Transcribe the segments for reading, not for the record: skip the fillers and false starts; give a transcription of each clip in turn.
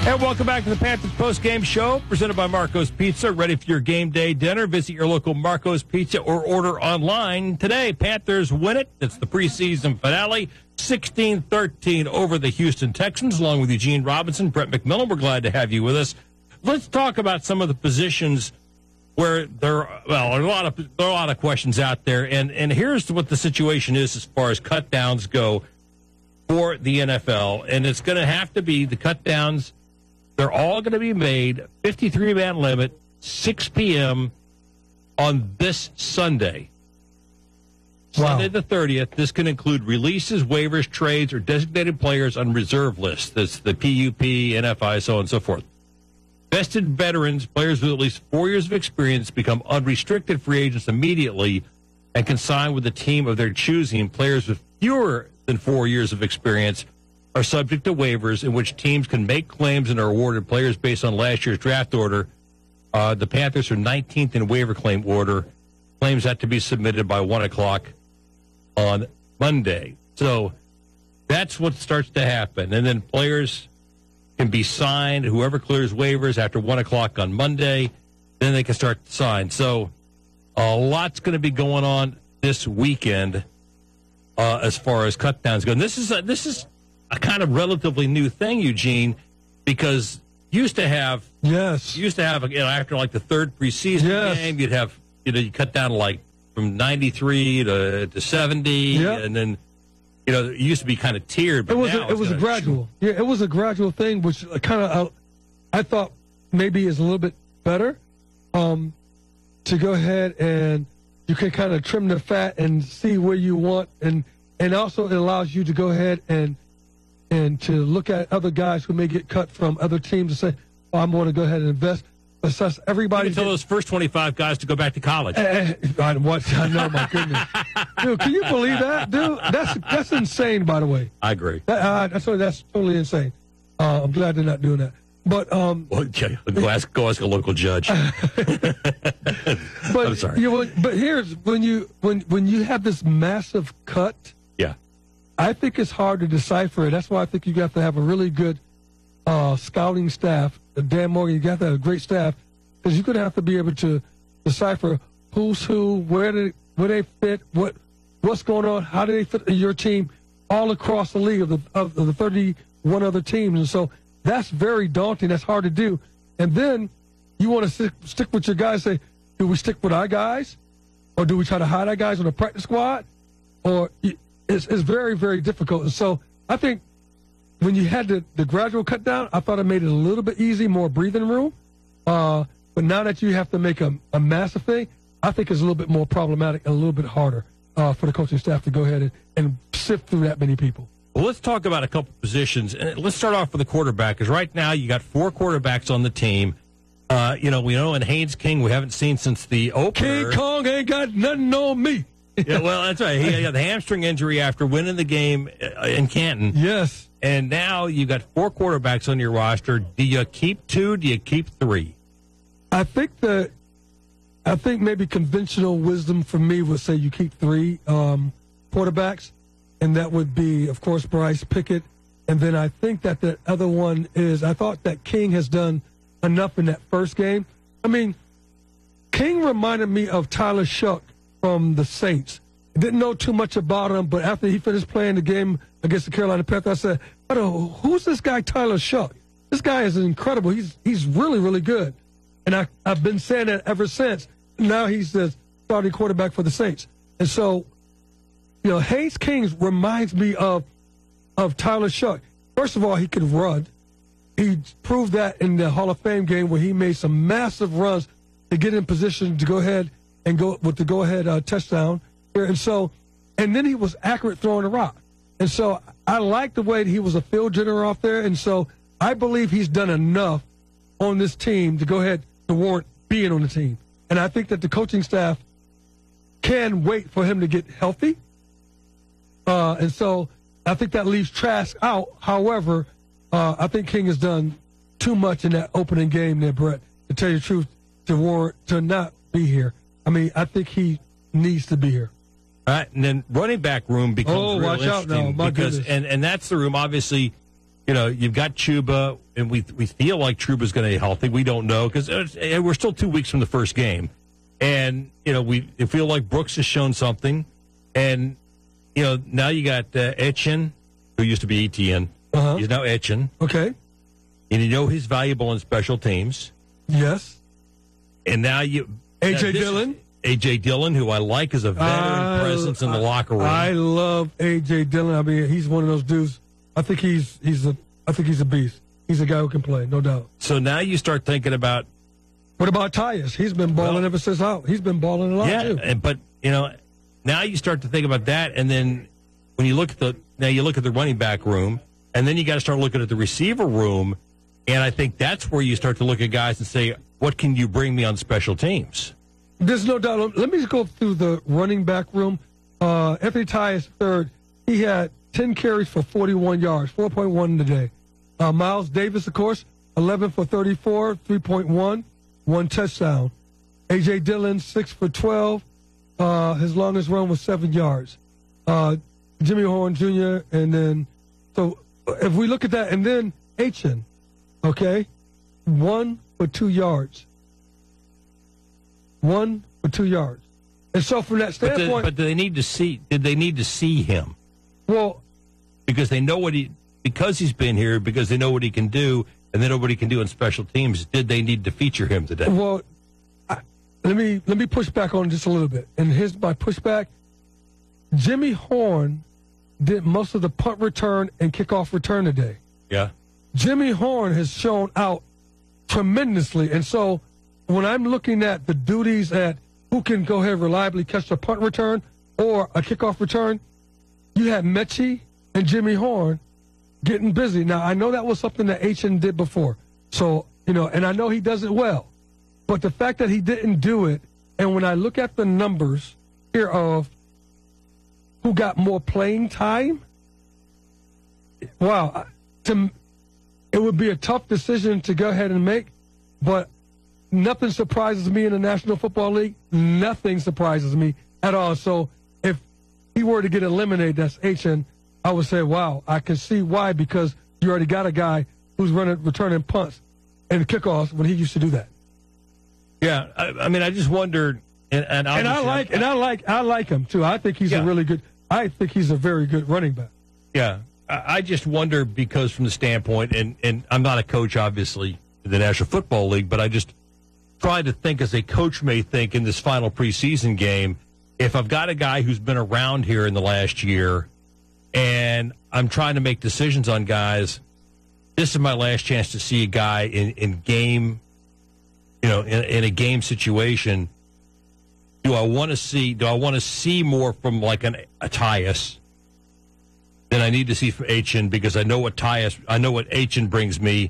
And welcome back to the Panthers post-game show presented by Marco's Pizza. Ready for your game day dinner? Visit your local Marco's Pizza or order online today. Panthers win it. It's the preseason finale, 16-13 over the Houston Texans, along with Eugene Robinson, Brett McMillan. We're glad to have you with us. Let's talk about some of the positions where there are a lot of questions out there. And here's what the situation is as far as cut downs go for the NFL. And it's going to have to be the cut downs. They're all going to be made 53-man limit, 6 p.m. on this Sunday. Wow. Sunday the 30th. This can include releases, waivers, trades, or designated players on reserve lists. That's the PUP, NFI, so on and so forth. Vested veterans, players with at least 4 years of experience, become unrestricted free agents immediately and can sign with a team of their choosing. Players with fewer than 4 years of experience are subject to waivers in which teams can make claims and are awarded players based on last year's draft order. The Panthers are 19th in waiver claim order. Claims have to be submitted by 1 o'clock on Monday. So that's what starts to happen. And then players can be signed, whoever clears waivers after 1 o'clock on Monday, then they can start to sign. So a lot's going to be going on this weekend as far as cut downs go. And this is a kind of relatively new thing, Eugene, because used to have after like the third preseason game, you'd have you cut down like from 93 to 70, and then it used to be kind of tiered. But it was a gradual. Yeah, it was a gradual thing, which kind of I thought maybe is a little bit better to go ahead and you can kind of trim the fat and see where you want, and also it allows you to go ahead and to look at other guys who may get cut from other teams and say, oh, I'm going to go ahead and invest. Assess everybody. You can tell those first 25 guys to go back to college. I know, my goodness. Dude, can you believe that? Dude, that's insane, by the way. I agree. That's totally insane. I'm glad they're not doing that. But go ask a local judge. But I'm sorry. But here's when you have this massive cut. Yeah. I think it's hard to decipher it. That's why I think you have to have a really good scouting staff. Dan Morgan, you got to have a great staff because you're going to have to be able to decipher who's who, where they fit, what's going on, how do they fit in your team, all across the league of the 31 other teams. And so that's very daunting. That's hard to do. And then you want to stick with your guys. Say, do we stick with our guys, or do we try to hide our guys on the practice squad, or it's very, very difficult. And so I think when you had the gradual cut down, I thought it made it a little bit easy, more breathing room. But now that you have to make a massive thing, I think it's a little bit more problematic and a little bit harder for the coaching staff to go ahead and sift through that many people. Well, let's talk about a couple positions. And let's start off with the quarterback, because right now you got 4 quarterbacks on the team. We know in Haynes King, we haven't seen since the opener. King Kong ain't got nothing on me. Yeah, well, that's right. He got the hamstring injury after winning the game in Canton. Yes. And now you got 4 quarterbacks on your roster. Do you keep 2? Do you keep 3? I think maybe conventional wisdom for me would say you keep 3 quarterbacks, and that would be, of course, Bryce Pickett. And then I think that the other one is, I thought that King has done enough in that first game. I mean, King reminded me of Tyler Shuck from the Saints. I didn't know too much about him, but after he finished playing the game against the Carolina Panthers, I said, who's this guy Tyler Shuck? This guy is incredible. He's really, really good. And I've been saying that ever since. Now he's the starting quarterback for the Saints. And so, Haynes King reminds me of Tyler Shuck. First of all, he could run. He proved that in the Hall of Fame game where he made some massive runs to get in position to go ahead and go with the go-ahead touchdown. And then he was accurate throwing the rock. And so I like the way that he was a field general off there. And so I believe he's done enough on this team to go ahead to warrant being on the team. And I think that the coaching staff can wait for him to get healthy. And so I think that leaves Trask out. However, I think King has done too much in that opening game there, Brett, to tell you the truth, to not be here. I mean, I think he needs to be here. All right, and then running back room becomes real watch interesting out now, my because goodness. and that's the room. Obviously, you've got Chuba, and we feel like Chuba's going to be healthy. We don't know because we're still 2 weeks from the first game. And, we feel like Brooks has shown something. And, now you got Etchen, who used to be Etienne. Uh-huh. He's now Etchen. Okay. And he's valuable in special teams. Yes. And now A.J. Dillon. A.J. Dillon, who I like as a veteran presence in the locker room. I love A.J. Dillon. I mean, he's one of those dudes. I think he's a beast. He's a guy who can play, no doubt. So now you start thinking about. What about Tyus? He's been balling ever since out. He's been balling a lot too. But now you start to think about that, and then when you look at the running back room, and then you got to start looking at the receiver room, and I think that's where you start to look at guys and say, what can you bring me on special teams? There's no doubt. Let me just go through the running back room. Anthony Tyus, third, he had 10 carries for 41 yards, 4.1 today. Miles Davis, of course, 11 for 34, 3.1, 1 touchdown. A.J. Dillon, 6 for 12. His longest run was 7 yards. Jimmy Horn Jr., and then, so if we look at that, and then Etchen, okay, 1 for 2 yards. 1 for 2 yards. And so from that standpoint. But did they need to see him? Well, because they know because he's been here, because they know what he can do, and they know what he can do in special teams. Did they need to feature him today? Well, let me push back on just a little bit. And here's my pushback. Jimmy Horn did most of the punt return and kickoff return today. Yeah. Jimmy Horn has shown out tremendously. And so when I'm looking at the duties at who can go ahead and reliably catch a punt return or a kickoff return, you had Mechie and Jimmy Horn getting busy. Now, I know that was something that Etchen did before. So, and I know he does it well. But the fact that he didn't do it, and when I look at the numbers here of who got more playing time, wow, it would be a tough decision to go ahead and make, but nothing surprises me in the National Football League. Nothing surprises me at all. So if he were to get eliminated, that's Etchen, I would say, wow, I can see why, because you already got a guy who's returning punts and kickoffs when he used to do that. Yeah, I mean, I just wondered, and I like him too. I think he's a really good. I think he's a very good running back. Yeah, I just wonder because from the standpoint, and I'm not a coach, obviously, in the National Football League, but I just try to think as a coach may think in this final preseason game, if I've got a guy who's been around here in the last year, and I'm trying to make decisions on guys, this is my last chance to see a guy in game. In a game situation, do I want to see more from like a Tyus than I need to see from Etchen, because I know what Etchen brings me.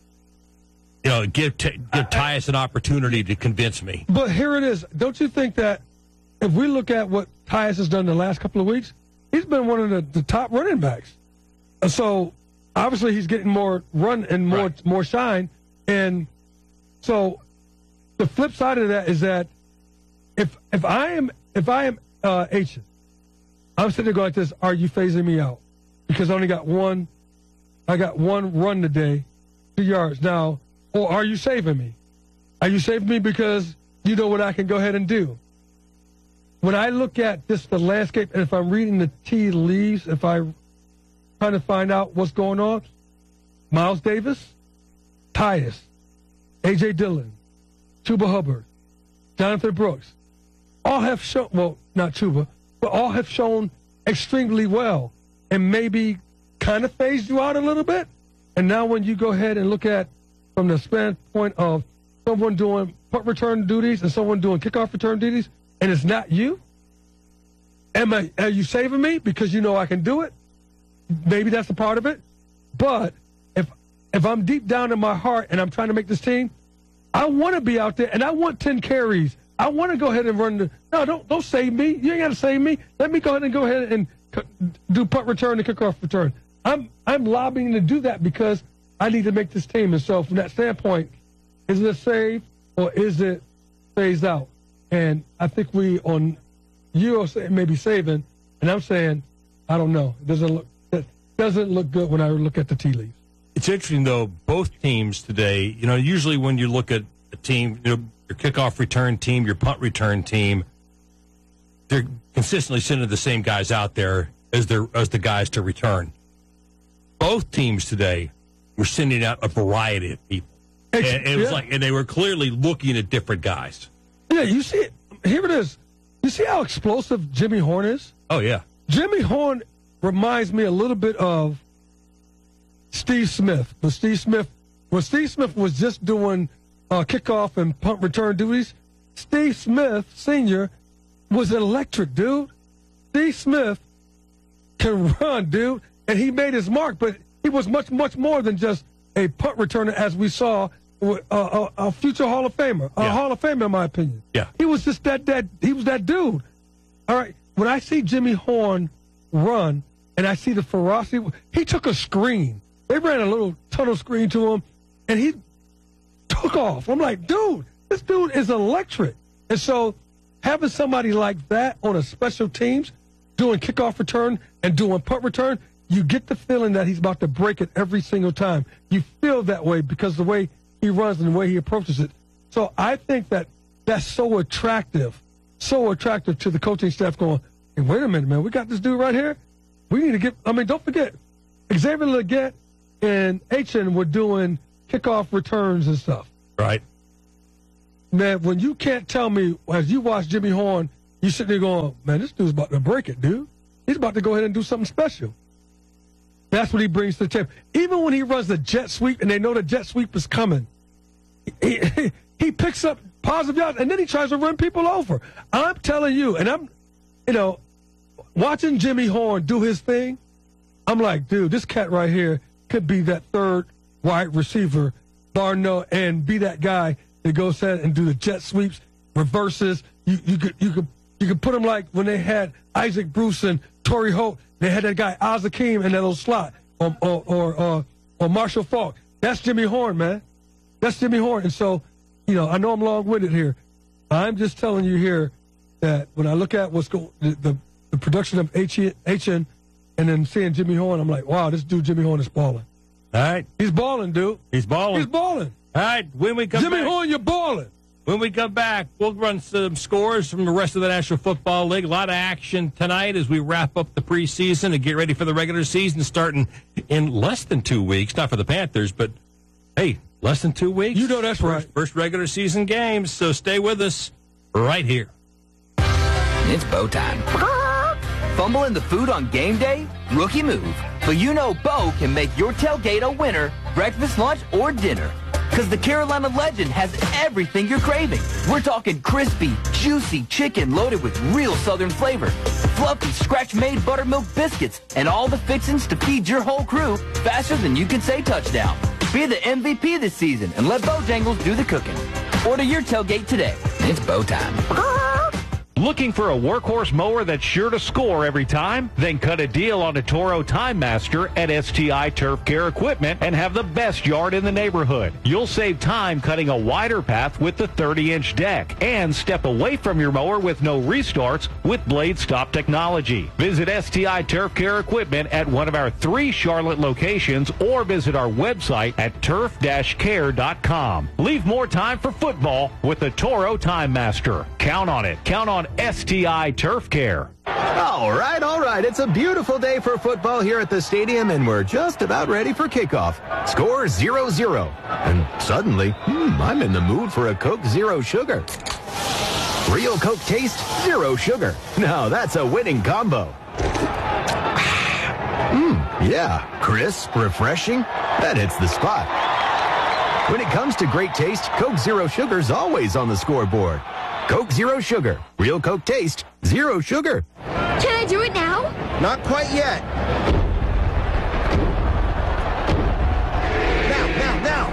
Give Tyus an opportunity to convince me. But here it is. Don't you think that if we look at what Tyus has done the last couple of weeks, he's been one of the top running backs. So obviously he's getting more run and more shine, and so. The flip side of that is that if I am Etchen, I'm sitting there going like this, are you phasing me out? Because I got one run today, 2 yards. Now, or are you saving me? Are you saving me because you know what I can go ahead and do? When I look at this, the landscape, and if I'm reading the tea leaves, if I'm trying to find out what's going on, Miles Davis, Tyus, A.J. Dillon, Chuba Hubbard, Jonathan Brooks, all have shown, well, not Chuba, but all have shown extremely well and maybe kind of phased you out a little bit. And now when you go ahead and look at from the standpoint of someone doing punt return duties and someone doing kickoff return duties, and it's not you, are you saving me because you know I can do it? Maybe that's a part of it. But if I'm deep down in my heart and I'm trying to make this team, I want to be out there, and I want 10 carries. I want to go ahead and run don't save me. You ain't got to save me. Let me go ahead and do punt return and kickoff return. I'm lobbying to do that because I need to make this team. And so from that standpoint, is it a save or is it phased out? And I think you are saying maybe saving, and I'm saying I don't know. It doesn't look good when I look at the tea leaves. It's interesting, though, both teams today, usually when you look at a team, your kickoff return team, your punt return team, they're consistently sending the same guys out there as the guys to return. Both teams today were sending out a variety of people. And it was and they were clearly looking at different guys. Yeah, you see it. Here it is. You see how explosive Jimmy Horn is? Oh, yeah. Jimmy Horn reminds me a little bit of Steve Smith. When Steve Smith was just doing kickoff and punt return duties, Steve Smith, Sr., was electric, dude. Steve Smith can run, dude, and he made his mark, but he was much, much more than just a punt returner, as we saw, a future Hall of Famer, Hall of Famer, in my opinion. Yeah. He was just he was that dude. All right, when I see Jimmy Horn run and I see the ferocity, he took a screen. They ran a little tunnel screen to him, and he took off. I'm like, dude, this dude is electric. And so having somebody like that on a special teams, doing kickoff return and doing punt return, you get the feeling that he's about to break it every single time. You feel that way because of the way he runs and the way he approaches it. So I think that that's so attractive to the coaching staff going, hey, wait a minute, man, we got this dude right here. We need to get, don't forget, Xavier Legette and Etienne were doing kickoff returns and stuff. Right. Man, when you can't tell me, as you watch Jimmy Horn, you sitting there going, man, this dude's about to break it, dude. He's about to go ahead and do something special. That's what he brings to the table. Even when he runs the jet sweep and they know the jet sweep is coming, he picks up positive yards and then he tries to run people over. I'm telling you, and I'm, watching Jimmy Horn do his thing, I'm like, dude, this cat right here could be that third wide receiver, bar none, and be that guy that goes ahead and do the jet sweeps, reverses. You could put him like when they had Isaac Bruce and Torrey Holt. They had that guy Isaac Hakeem in that little slot, or Marshall Faulk. That's Jimmy Horn, man. That's Jimmy Horn. And so, I know I'm long-winded here. I'm just telling you here that when I look at what's going, the production of Etienne and then seeing Jimmy Horn, I'm like, wow, this dude Jimmy Horn is balling. All right. He's balling, dude. He's balling. He's balling. All right. When we come Jimmy back, Horn, you're balling. When we come back, we'll run some scores from the rest of the National Football League. A lot of action tonight as we wrap up the preseason and get ready for the regular season starting in less than 2 weeks. Not for the Panthers, but, hey, less than 2 weeks. You know that's right. First regular season games, so stay with us right here. It's Bo time. Fumble in the food on game day? Rookie move. But Bo can make your tailgate a winner, breakfast, lunch, or dinner. Because the Carolina Legend has everything you're craving. We're talking crispy, juicy chicken loaded with real Southern flavor, fluffy, scratch-made buttermilk biscuits, and all the fixings to feed your whole crew faster than you can say touchdown. Be the MVP this season and let Bojangles do the cooking. Order your tailgate today. It's Bo time. Looking for a workhorse mower that's sure to score every time? Then cut a deal on a Toro Time Master at STI Turf Care Equipment and have the best yard in the neighborhood. You'll save time cutting a wider path with the 30-inch deck and step away from your mower with no restarts with Blade Stop technology. Visit STI Turf Care Equipment at one of our 3 Charlotte locations or visit our website at turf-care.com. Leave more time for football with the Toro Time Master. Count on it. Count on STI Turf Care. All right. It's a beautiful day for football here at the stadium, and we're just about ready for kickoff. Score 0-0. And suddenly, I'm in the mood for a Coke Zero Sugar. Real Coke taste, zero sugar. Now that's a winning combo. Yeah, crisp, refreshing. That hits the spot. When it comes to great taste, Coke Zero Sugar's always on the scoreboard. Coke Zero Sugar. Real Coke taste, zero sugar. Can I do it now? Not quite yet. Now.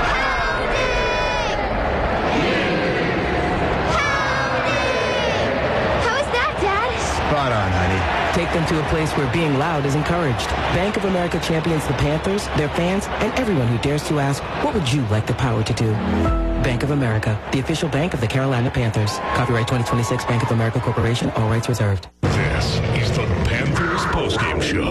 How is that, Dad? Spot on, honey. Take them to a place where being loud is encouraged. Bank of America champions the Panthers, their fans, and everyone who dares to ask, what would you like the power to do? Bank of America, the official bank of the Carolina Panthers. Copyright 2026 Bank of America Corporation, all rights reserved. This is the Panthers postgame show, presented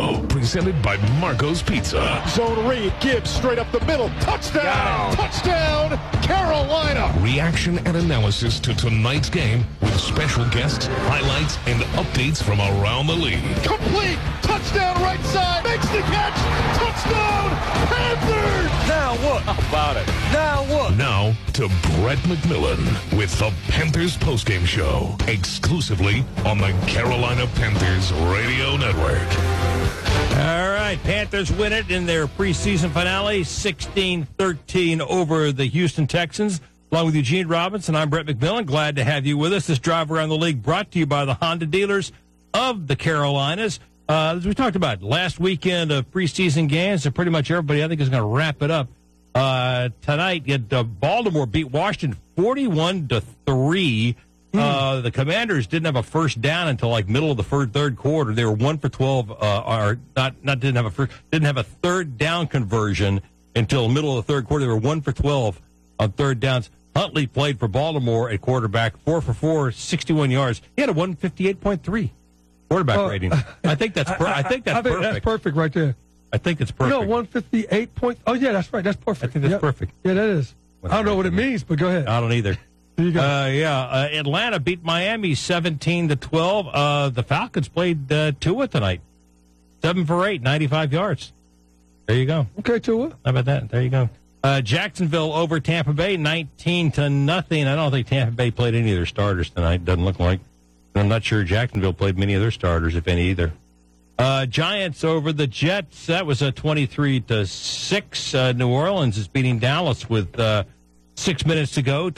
presented by Marco's Pizza. Zone read, Gibbs straight up the middle. Touchdown! Touchdown, Carolina! Reaction and analysis to tonight's game with special guests, highlights, and updates from around the league. Complete! Touchdown right side! Makes the catch! Touchdown! Panthers! Now what? How about it? Now what? Now to Brett McMillan with the Panthers postgame show, exclusively on the Carolina Panthers Radio Network. All right, Panthers win it in their preseason finale, 16-13 over the Houston Texans. Along with Eugene Robinson, I'm Brett McMillan. Glad to have you with us. This drive around the league brought to you by the Honda dealers of the Carolinas. As we talked about, last weekend of preseason games, and pretty much everybody, I think, is going to wrap it up. Tonight, Baltimore beat Washington 41-3. The Commanders didn't have a first down until like middle of the third quarter. They were 1 for 12, didn't have a third down conversion until middle of the third quarter. They were 1 for 12 on third downs. Huntley played for Baltimore at quarterback, 4 for 4, 61 yards. He had a 158.3 quarterback rating. I think that's perfect. That's perfect right there. I think it's perfect. 158 points. Oh, yeah, that's right. That's perfect. I think that's perfect. Yeah, that is. I don't know what it means, but go ahead. I don't either. There you go. Atlanta beat Miami 17-12. The Falcons played Tua tonight. 7 for 8, 95 yards. There you go. Okay, Tua. How about that? There you go. Jacksonville over Tampa Bay, 19-0. I don't think Tampa Bay played any of their starters tonight. Doesn't look like. I'm not sure Jacksonville played many of their starters, if any, either. Giants over the Jets. That was a 23-6. New Orleans is beating Dallas with 6 minutes to go,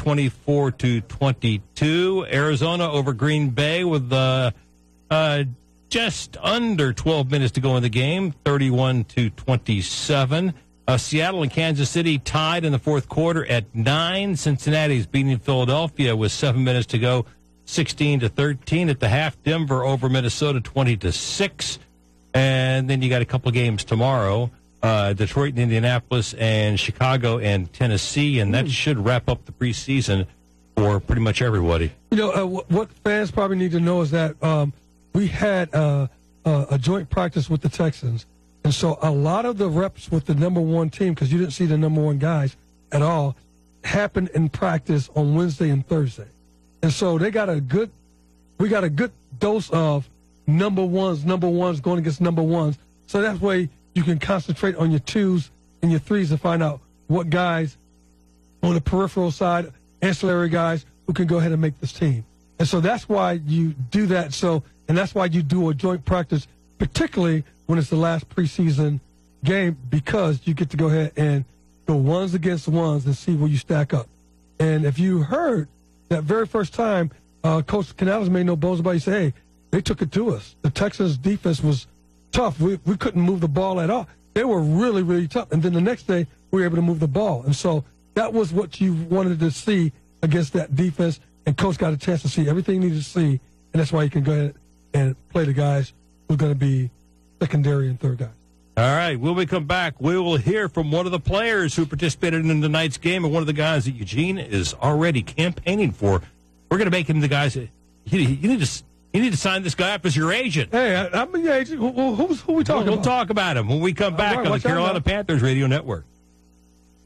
24-22. Arizona over Green Bay with just under 12 minutes to go in the game, 31-27. Seattle and Kansas City tied in the fourth quarter at 9. Cincinnati's beating Philadelphia with 7 minutes to go, 16-13 at the half. Denver over Minnesota, 20-6. And then you got a couple of games tomorrow. Detroit and Indianapolis and Chicago and Tennessee, and that should wrap up the preseason for pretty much everybody. You know, what fans probably need to know is that we had a joint practice with the Texans, and so a lot of the reps with the number one team, because you didn't see the number one guys at all, happened in practice on Wednesday and Thursday. And so we got a good dose of number ones going against number ones. So that way you can concentrate on your twos and your threes and find out what guys on the peripheral side, ancillary guys, who can go ahead and make this team. And so that's why you do that. And that's why you do a joint practice, particularly when it's the last preseason game, because you get to go ahead and go ones against ones and see where you stack up. And if you heard that very first time, Coach Canales made no bones about it. He said, hey, they took it to us. The Texans' defense was tough. We couldn't move the ball at all. They were really, really tough. And then the next day, we were able to move the ball. And so that was what you wanted to see against that defense. And Coach got a chance to see everything he needed to see. And that's why he can go ahead and play the guys who are going to be secondary and third guys. All right, when we come back, we will hear from one of the players who participated in tonight's game and one of the guys that Eugene is already campaigning for. We're going to make him the guys that you need to sign this guy up as your agent. Hey, I'm the agent. Who we talking about? We'll talk about him when we come back on the Carolina Panthers Radio Network.